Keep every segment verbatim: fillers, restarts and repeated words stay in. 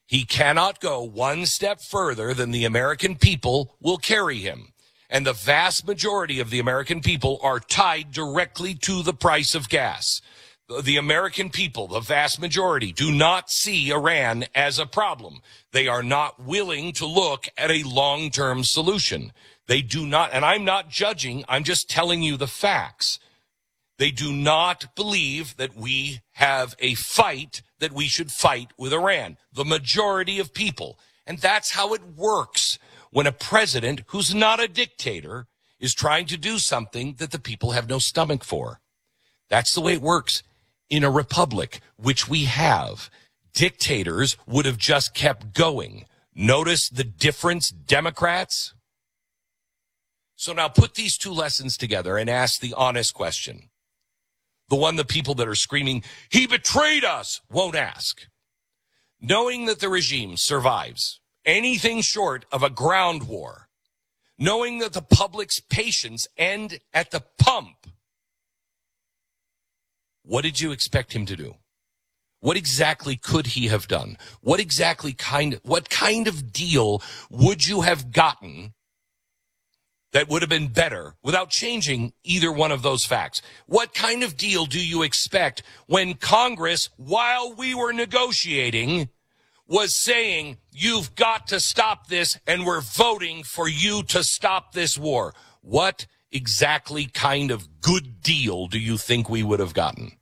He cannot go one step further than the American people will carry him. And the vast majority of the American people are tied directly to the price of gas. The American people, the vast majority, do not see Iran as a problem. They are not willing to look at a long-term solution. They do not, and I'm not judging, I'm just telling you the facts. They do not believe that we have a fight that we should fight with Iran. The majority of people. And that's how it works when a president who's not a dictator is trying to do something that the people have no stomach for. That's the way it works. In a republic, which we have, dictators would have just kept going. Notice the difference, Democrats? So now put these two lessons together and ask the honest question. The one the people that are screaming, he betrayed us, won't ask. Knowing that the regime survives anything short of a ground war, knowing that the public's patience end at the pump, what did you expect him to do? What exactly could he have done? What exactly kind of, what kind of deal would you have gotten that would have been better without changing either one of those facts? What kind of deal do you expect when Congress, while we were negotiating, was saying, you've got to stop this and we're voting for you to stop this war? What exactly kind of good deal do you think we would have gotten?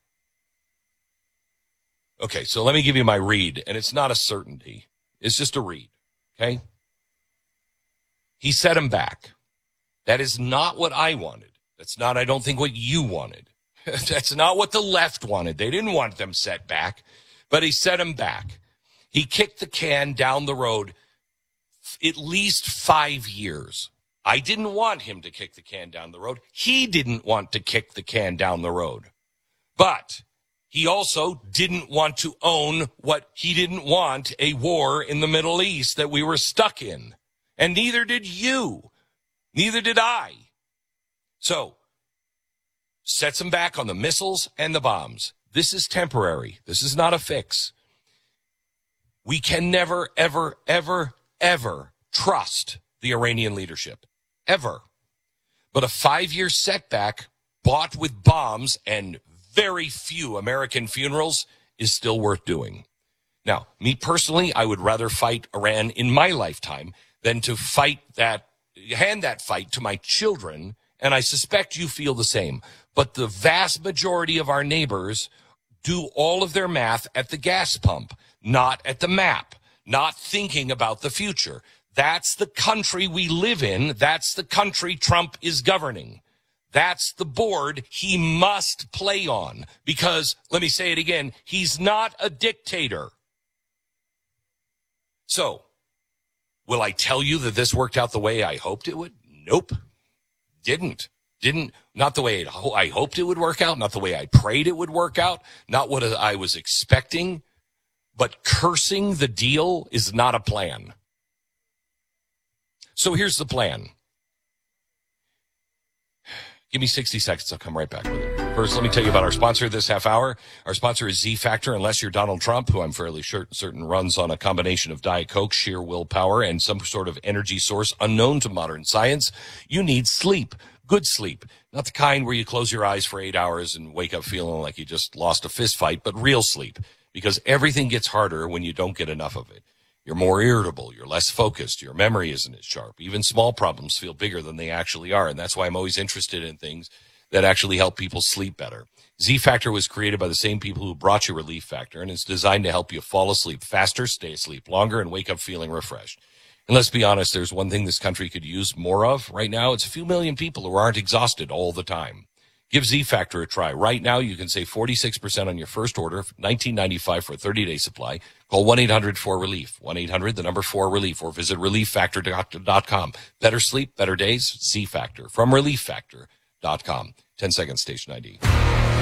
Okay, so let me give you my read, and it's not a certainty. It's just a read, okay? He set him back. That is not what I wanted. That's not, I don't think, what you wanted. That's not what the left wanted. They didn't want them set back, but he set him back. He kicked the can down the road at least five years. I didn't want him to kick the can down the road. He didn't want to kick the can down the road. But he also didn't want to own what he didn't want, a war in the Middle East that we were stuck in. And neither did you. Neither did I. So, sets him back on the missiles and the bombs. This is temporary. This is not a fix. We can never, ever, ever, ever trust the Iranian leadership. Ever. But a five-year setback bought with bombs and very few American funerals is still worth doing. Now, me personally, I would rather fight Iran in my lifetime than to fight that, hand that fight to my children, and I suspect you feel the same. But the vast majority of our neighbors do all of their math at the gas pump, not at the map, not thinking about the future. That's the country we live in. That's the country Trump is governing. That's the board he must play on because, let me say it again, he's not a dictator. So, will I tell you that this worked out the way I hoped it would? Nope. Didn't. Didn't. Not the way it, I hoped it would work out, not the way I prayed it would work out, not what I was expecting. But cursing the deal is not a plan. So here's the plan. Give me sixty seconds. I'll come right back with it. First, let me tell you about our sponsor this half hour. Our sponsor is Z Factor. Unless you're Donald Trump, who I'm fairly sure, certain runs on a combination of Diet Coke, sheer willpower, and some sort of energy source unknown to modern science, you need sleep. Good sleep. Not the kind where you close your eyes for eight hours and wake up feeling like you just lost a fist fight, but real sleep. Because everything gets harder when you don't get enough of it. You're more irritable. You're less focused. Your memory isn't as sharp. Even small problems feel bigger than they actually are. And that's why I'm always interested in things that actually help people sleep better. Z Factor was created by the same people who brought you Relief Factor, and it's designed to help you fall asleep faster, stay asleep longer, and wake up feeling refreshed. And let's be honest, there's one thing this country could use more of right now. It's a few million people who aren't exhausted all the time. Give Z Factor a try. Right now, you can save forty-six percent on your first order, nineteen ninety-five for a thirty-day supply. Call one eight hundred four relief, one eight hundred, the number four relief, or visit relief factor dot com. Better sleep, better days, Z Factor from relief factor dot com. ten seconds, station I D.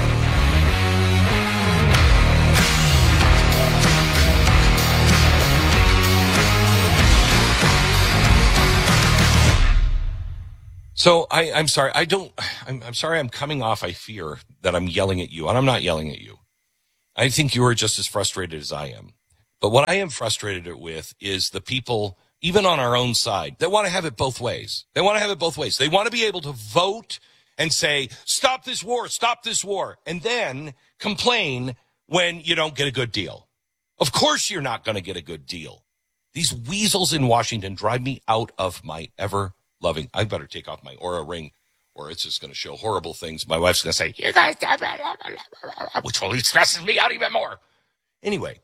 So I, I'm sorry. I don't, I'm, I'm sorry. I'm coming off. I fear that I'm yelling at you, and I'm not yelling at you. I think you are just as frustrated as I am. But what I am frustrated with is the people, even on our own side, that want to have it both ways. They want to have it both ways. They want to be able to vote and say, stop this war, stop this war, and then complain when you don't get a good deal. Of course you're not going to get a good deal. These weasels in Washington drive me out of my ever-loving. I better take off my Oura ring, or it's just going to show horrible things. My wife's going to say, you guys, which only stresses me out even more. Anyway,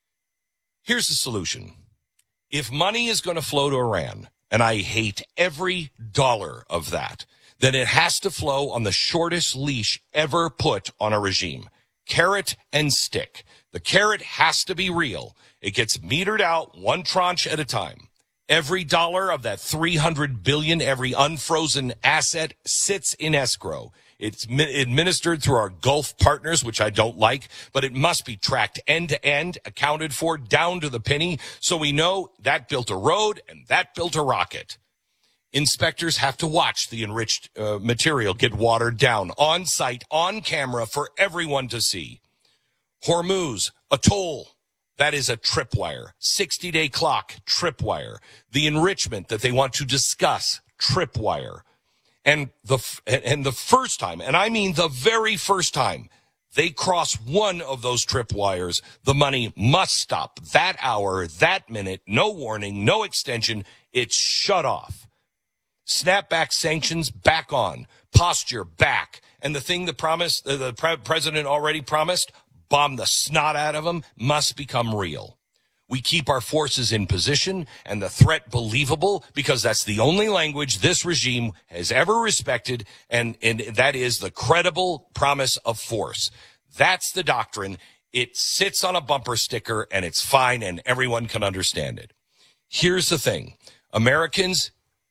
here's the solution. If money is going to flow to Iran, and I hate every dollar of that, then it has to flow on the shortest leash ever put on a regime. Carrot and stick. The carrot has to be real. It gets metered out one tranche at a time. Every dollar of that three hundred billion dollars, every unfrozen asset sits in escrow. It's administered through our Gulf partners, which I don't like, but it must be tracked end to end, accounted for down to the penny, so we know that built a road and that built a rocket. Inspectors have to watch the enriched uh, material get watered down on site, on camera, for everyone to see. Hormuz, a toll. That is a tripwire. sixty-day clock, tripwire. The enrichment that they want to discuss, tripwire. And the and the first time, and I mean the very first time, they cross one of those tripwires, the money must stop. That hour, that minute, no warning, no extension. It's shut off. Snapback sanctions back on. Posture back. And the thing the promise, the pre- president already promised, bomb the snot out of them, must become real. We keep our forces in position and the threat believable because that's the only language this regime has ever respected, and, and that is the credible promise of force. That's the doctrine. It sits on a bumper sticker, and it's fine, and everyone can understand it. Here's the thing. Americans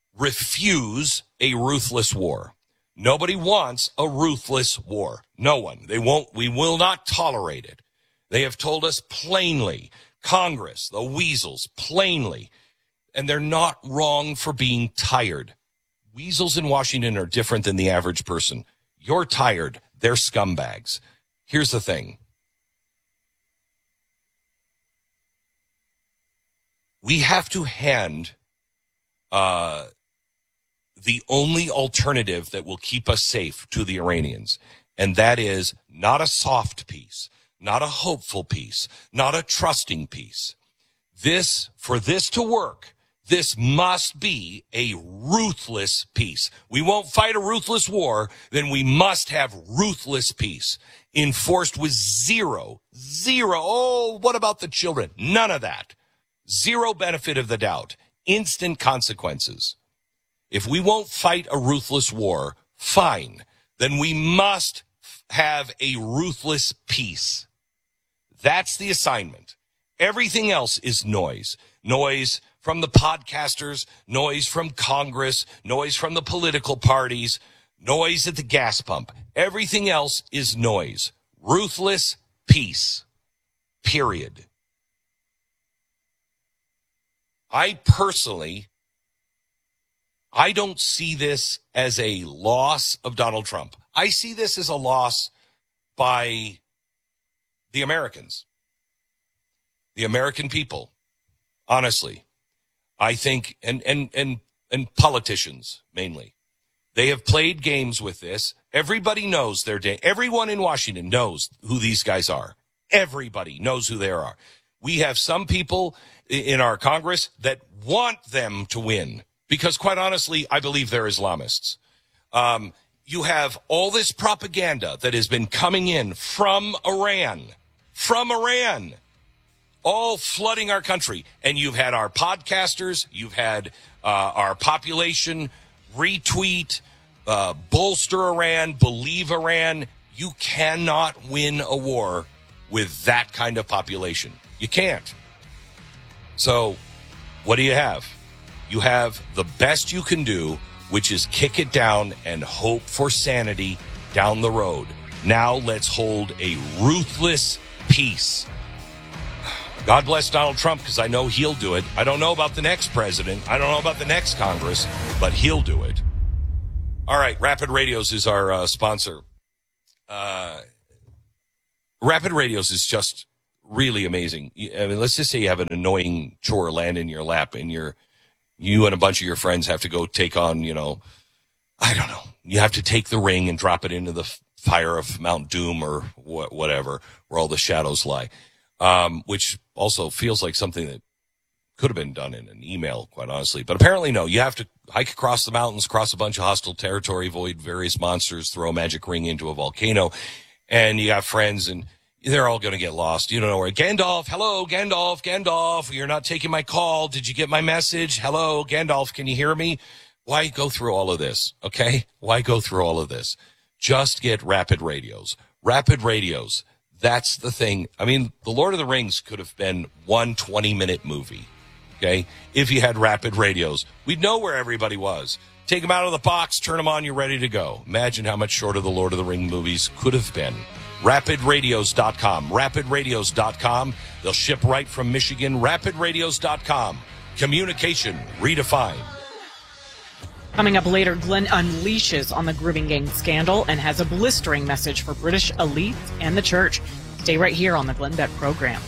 refuse a ruthless war. Nobody wants a ruthless war. No one. They won't. We will not tolerate it. They have told us plainly, Congress, the weasels, plainly, and they're not wrong for being tired. Weasels in Washington are different than the average person. You're tired. They're scumbags. Here's the thing. We have to hand uh, the only alternative that will keep us safe to the Iranians, and that is not a soft peace, not a hopeful peace, not a trusting peace. This, for this to work, this must be a ruthless peace. We won't fight a ruthless war, then we must have ruthless peace, enforced with zero, zero. Oh, what about the children? None of that. Zero benefit of the doubt. Instant consequences. If we won't fight a ruthless war, fine. Then we must have a ruthless peace. That's the assignment. Everything else is noise. Noise from the podcasters, noise from Congress, noise from the political parties, noise at the gas pump. Everything else is noise. Ruthless peace. Period. I personally, I don't see this as a loss of Donald Trump. I see this as a loss by the Americans, the American people. Honestly, I think, and, and, and, and politicians mainly, they have played games with this. Everybody knows their day. Everyone in Washington knows who these guys are. Everybody knows who they are. We have some people in our Congress that want them to win because, quite honestly, I believe they're Islamists. Um, you have all this propaganda that has been coming in from Iran, from Iran, all flooding our country. And you've had our podcasters, you've had uh, our population retweet, uh, bolster Iran, believe Iran. You cannot win a war with that kind of population. You can't. So what do you have? You have the best you can do, which is kick it down and hope for sanity down the road. Now let's hold a ruthless peace. God bless Donald Trump, because I know he'll do it. I don't know about the next president. I don't know about the next Congress, but he'll do it. All right, Rapid Radios is our uh, sponsor. Uh, Rapid Radios is just really amazing. I mean, let's just say you have an annoying chore land in your lap and you're, you and a bunch of your friends have to go take on, you know, I don't know. You have to take the ring and drop it into the fire of Mount Doom or wh- whatever, where all the shadows lie, um, which also feels like something that could have been done in an email, quite honestly. But apparently, no. You have to hike across the mountains, cross a bunch of hostile territory, avoid various monsters, throw a magic ring into a volcano, and you got friends, and they're all going to get lost. You don't know where. Gandalf, hello, Gandalf, Gandalf, you're not taking my call. Did you get my message? Hello, Gandalf, can you hear me? Why go through all of this, okay? Why go through all of this? Just get Rapid Radios. Rapid Radios, that's the thing. I mean, The Lord of the Rings could have been one twenty-minute movie, okay? If you had Rapid Radios, we'd know where everybody was. Take them out of the box, turn them on, you're ready to go. Imagine how much shorter the Lord of the Ring movies could have been. rapid radios dot com. rapid radios dot com. They'll ship right from Michigan. rapid radios dot com. Communication redefined. Coming up later, Glenn unleashes on the grooming gang scandal and has a blistering message for British elites and the church. Stay right here on the Glenn Beck program.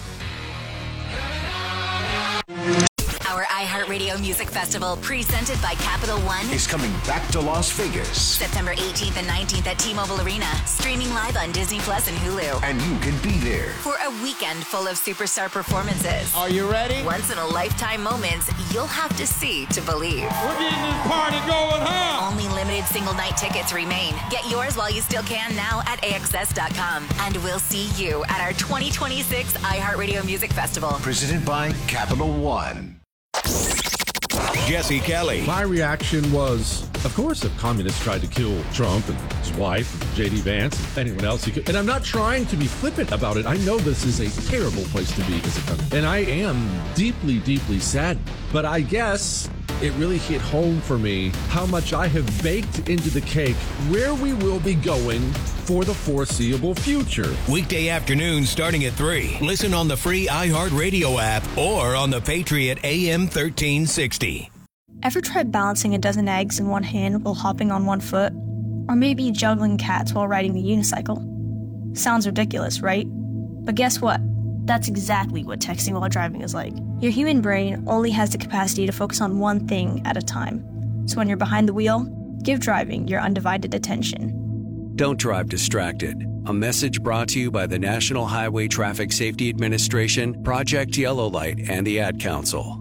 Our iHeartRadio Music Festival, presented by Capital One, is coming back to Las Vegas. September eighteenth and nineteenth at T-Mobile Arena, streaming live on Disney Plus and Hulu. And you can be there for a weekend full of superstar performances. Are you ready? Once-in-a-lifetime moments you'll have to see to believe. We're getting this party going, huh? Only limited single-night tickets remain. Get yours while you still can now at A X S dot com. And we'll see you at our twenty twenty-six iHeartRadio Music Festival. Presented by Capital One. Jesse Kelly. My reaction was, of course, if communists tried to kill Trump and his wife, and J D Vance, and anyone else he could. And I'm not trying to be flippant about it. I know this is a terrible place to be as a country. And I am deeply, deeply sad. But I guess it really hit home for me how much I have baked into the cake where we will be going for the foreseeable future. Weekday afternoons starting at three. Listen on the free iHeartRadio app or on the Patriot A M thirteen sixty. Ever tried balancing a dozen eggs in one hand while hopping on one foot? Or maybe juggling cats while riding a unicycle? Sounds ridiculous, right? But guess what? That's exactly what texting while driving is like. Your human brain only has the capacity to focus on one thing at a time. So when you're behind the wheel, give driving your undivided attention. Don't drive distracted. A message brought to you by the National Highway Traffic Safety Administration, Project Yellow Light, and the Ad Council.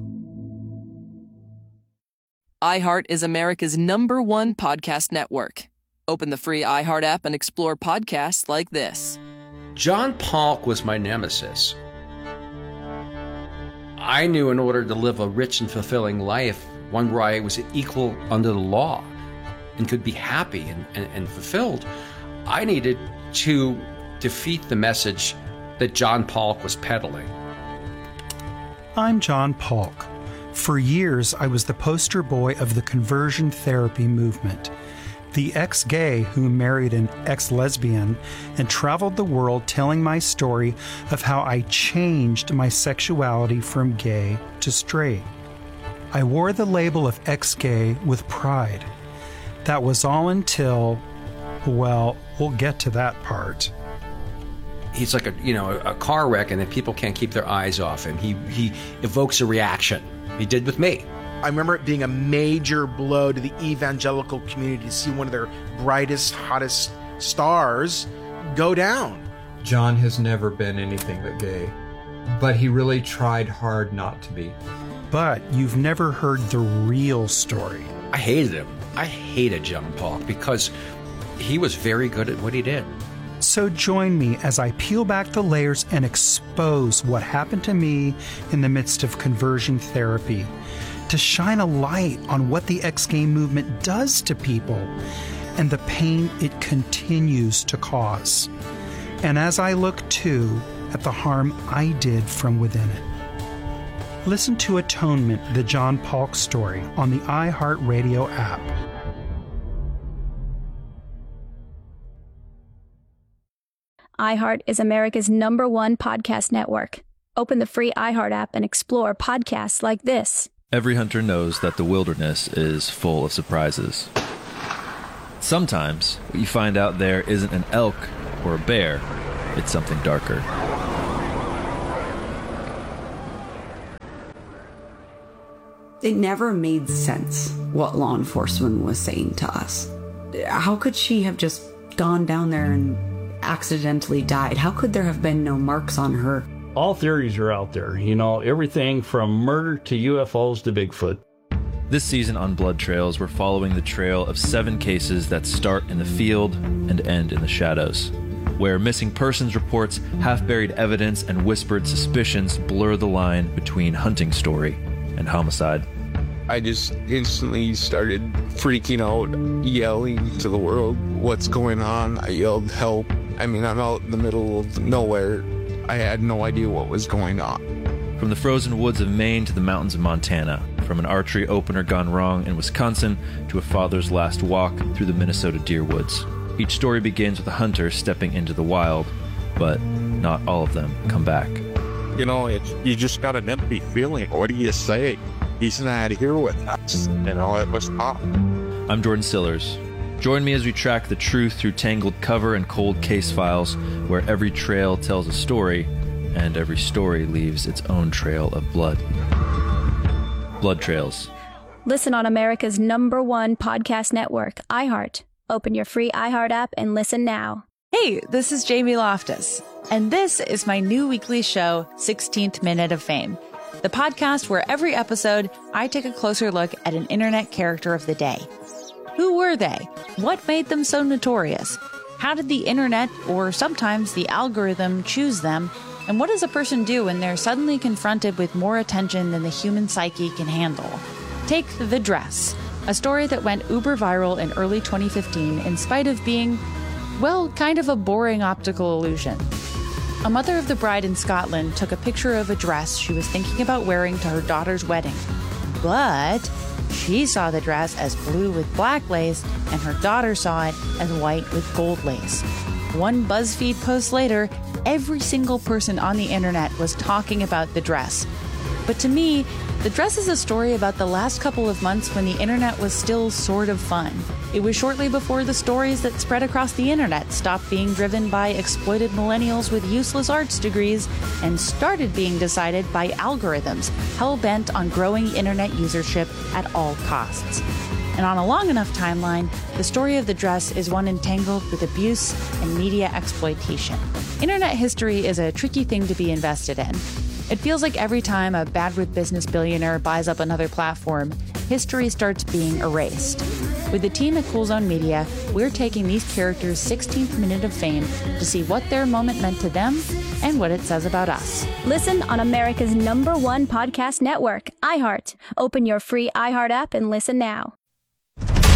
iHeart is America's number one podcast network. Open the free iHeart app and explore podcasts like this. John Polk was my nemesis. I knew in order to live a rich and fulfilling life, one where I was equal under the law and could be happy and, and, and fulfilled, I needed to defeat the message that John Polk was peddling. I'm John Polk. For years, I was the poster boy of the conversion therapy movement. The ex-gay who married an ex-lesbian and traveled the world telling my story of how I changed my sexuality from gay to straight. I wore the label of ex-gay with pride. That was all until, well, we'll get to that part. He's like a, you know, a car wreck, and then people can't keep their eyes off him. He, he evokes a reaction. He did with me. I remember it being a major blow to the evangelical community to see one of their brightest, hottest stars go down. John has never been anything but gay, but he really tried hard not to be. But you've never heard the real story. I hated him. I hated John Polk because he was very good at what he did. So join me as I peel back the layers and expose what happened to me in the midst of conversion therapy, to shine a light on what the ex-gay movement does to people and the pain it continues to cause. And as I look, too, at the harm I did from within it. Listen to Atonement, the John Polk story, on the iHeartRadio app. iHeart is America's number one podcast network. Open the free iHeart app and explore podcasts like this. Every hunter knows that the wilderness is full of surprises. Sometimes, what you find out there isn't an elk or a bear, it's something darker. It never made sense what law enforcement was saying to us. How could she have just gone down there and accidentally died? How could there have been no marks on her? All theories are out there, you know, everything from murder to U F Os to Bigfoot. This season on Blood Trails, we're following the trail of seven cases that start in the field and end in the shadows, where missing persons reports, half-buried evidence, and whispered suspicions blur the line between hunting story and homicide. I just instantly started freaking out, yelling to the world, what's going on? I yelled, help. I mean, I'm out in the middle of nowhere. I had no idea what was going on. From the frozen woods of Maine to the mountains of Montana, from an archery opener gone wrong in Wisconsin to a father's last walk through the Minnesota deer woods. Each story begins with a hunter stepping into the wild, but not all of them come back. You know, it's, you just got an empty feeling. What do you say? He's not here with us. You know, it was tough. I'm Jordan Sillers. Join me as we track the truth through tangled cover and cold case files, where every trail tells a story, and every story leaves its own trail of blood. Blood Trails. Listen on America's number one podcast network, iHeart. Open your free iHeart app and listen now. Hey, this is Jamie Loftus, and this is my new weekly show, sixteenth Minute of Fame, the podcast where every episode I take a closer look at an internet character of the day. Who were they? What made them so notorious? How did the internet, or sometimes the algorithm, choose them? And what does a person do when they're suddenly confronted with more attention than the human psyche can handle? Take The Dress, a story that went uber viral in early twenty fifteen in spite of being, well, kind of a boring optical illusion. A mother of the bride in Scotland took a picture of a dress she was thinking about wearing to her daughter's wedding. But she saw the dress as blue with black lace, and her daughter saw it as white with gold lace. One BuzzFeed post later, every single person on the internet was talking about the dress. But to me, the dress is a story about the last couple of months when the internet was still sort of fun. It was shortly before the stories that spread across the internet stopped being driven by exploited millennials with useless arts degrees and started being decided by algorithms hell-bent on growing internet usership at all costs. And on a long enough timeline, the story of the dress is one entangled with abuse and media exploitation. Internet history is a tricky thing to be invested in. It feels like every time a bad with business billionaire buys up another platform, history starts being erased. With the team at Cool Zone Media, we're taking these characters' sixteenth minute of fame to see what their moment meant to them and what it says about us. Listen on America's number one podcast network, iHeart. Open your free iHeart app and listen now.